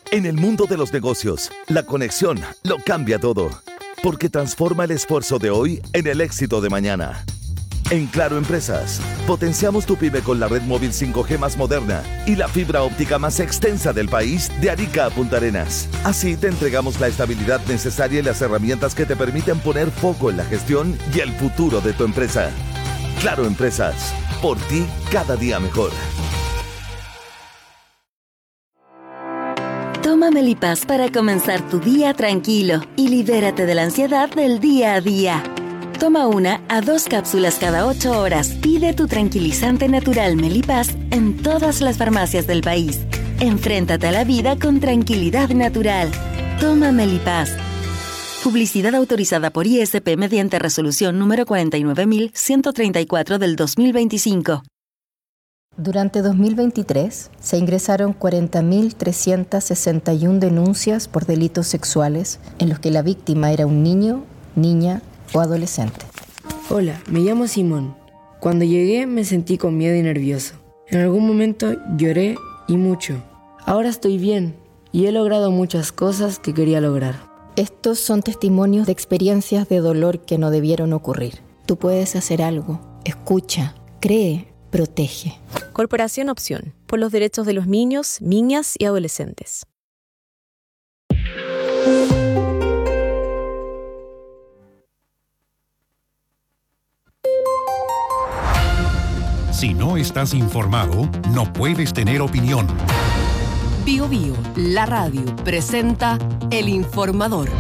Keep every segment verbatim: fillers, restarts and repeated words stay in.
En el mundo de los negocios, la conexión lo cambia todo, porque transforma el esfuerzo de hoy en el éxito de mañana. En Claro Empresas, potenciamos tu pyme con la red móvil cinco G más moderna y la fibra óptica más extensa del país de Arica a Punta Arenas. Así te entregamos la estabilidad necesaria y las herramientas que te permiten poner foco en la gestión y el futuro de tu empresa. Claro Empresas, por ti cada día mejor. Toma Melipaz para comenzar tu día tranquilo y libérate de la ansiedad del día a día. Toma una a dos cápsulas cada ocho horas. Pide tu tranquilizante natural Melipaz en todas las farmacias del país. Enfréntate a la vida con tranquilidad natural. Toma Melipaz. Publicidad autorizada por I S P mediante resolución número cuarenta y nueve mil ciento treinta y cuatro del dos mil veinticinco. Durante dos mil veintitrés se ingresaron cuarenta mil trescientas sesenta y una denuncias por delitos sexuales en los que la víctima era un niño, niña o adolescente. Hola, me llamo Simón. Cuando llegué me sentí con miedo y nervioso. En algún momento lloré y mucho. Ahora estoy bien y he logrado muchas cosas que quería lograr. Estos son testimonios de experiencias de dolor que no debieron ocurrir. Tú puedes hacer algo. Escucha, cree, protege. Corporación Opción, por los derechos de los niños, niñas y adolescentes. Si no estás informado, no puedes tener opinión. Bio Bio, la radio, presenta El Informador.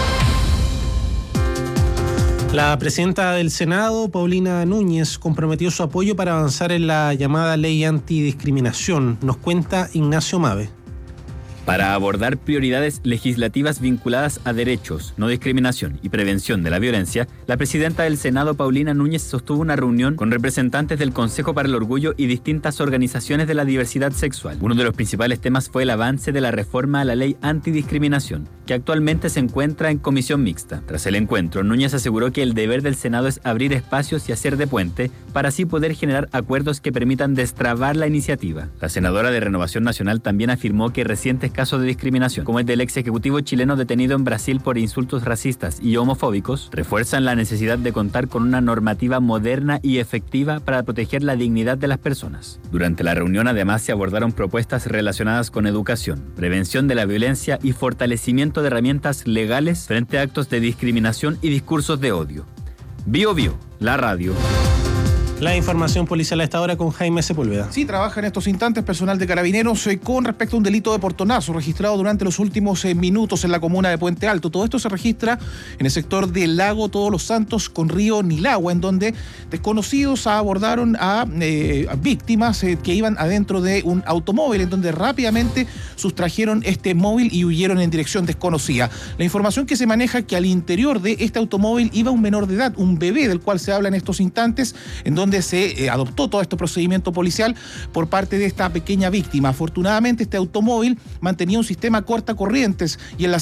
La presidenta del Senado, Paulina Núñez, comprometió su apoyo para avanzar en la llamada ley antidiscriminación. Nos cuenta Ignacio Mave. Para abordar prioridades legislativas vinculadas a derechos, no discriminación y prevención de la violencia, la presidenta del Senado, Paulina Núñez, sostuvo una reunión con representantes del Consejo para el Orgullo y distintas organizaciones de la diversidad sexual. Uno de los principales temas fue el avance de la reforma a la ley antidiscriminación, que actualmente se encuentra en comisión mixta. Tras el encuentro, Núñez aseguró que el deber del Senado es abrir espacios y hacer de puente para así poder generar acuerdos que permitan destrabar la iniciativa. La senadora de Renovación Nacional también afirmó que recientes casos de discriminación, como el del ex ejecutivo chileno detenido en Brasil por insultos racistas y homofóbicos, refuerzan la necesidad de contar con una normativa moderna y efectiva para proteger la dignidad de las personas. Durante la reunión, además, se abordaron propuestas relacionadas con educación, prevención de la violencia y fortalecimiento de herramientas legales frente a actos de discriminación y discursos de odio. Bio Bio, la radio. La información policial a esta hora con Jaime Sepúlveda. Sí, trabaja en estos instantes personal de Carabineros eh, con respecto a un delito de portonazo registrado durante los últimos eh, minutos en la comuna de Puente Alto. Todo esto se registra en el sector del lago Todos los Santos con río Nilagua, en donde desconocidos abordaron a, eh, a víctimas eh, que iban adentro de un automóvil, en donde rápidamente sustrajeron este móvil y huyeron en dirección desconocida. La información que se maneja es que al interior de este automóvil iba un menor de edad, un bebé del cual se habla en estos instantes, en donde donde se eh, adoptó todo este procedimiento policial por parte de esta pequeña víctima. Afortunadamente, este automóvil mantenía un sistema cortacorrientes y en la